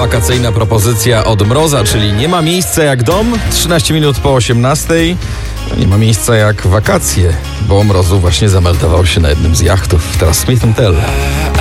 wakacyjna propozycja od Mroza, czyli nie ma miejsca jak dom, 13 minut po 18. Nie ma miejsca jak wakacje, bo Mrozu właśnie zameldował się na jednym z jachtów w Transmitem Tel.